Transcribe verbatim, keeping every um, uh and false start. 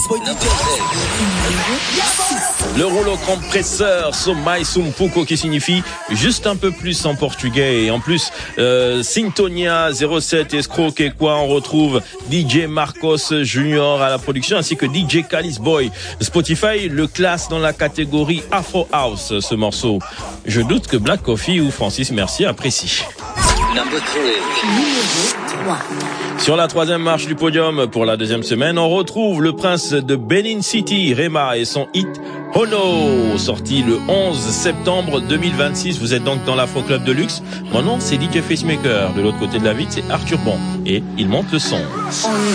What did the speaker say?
Le rouleau compresseur Somai Sumpuko qui signifie juste un peu plus en portugais. Et en plus, euh, Sintonia zéro sept Escroc et quoi, on retrouve D J Marcos Junior à la production ainsi que D J Kalis Boy. Spotify le classe dans la catégorie Afro House, ce morceau. Je doute que Black Coffee ou Francis Mercier apprécient. Sur la troisième marche du podium pour la deuxième semaine, on retrouve le prince de Benin City, Rema, et son hit Hono, sorti le onze septembre deux mille vingt-six. Vous êtes donc dans l'Afro Club de Luxe. Mon nom, c'est D J Facemaker. De l'autre côté de la vitre, c'est Arthur Bon. Et il monte le son.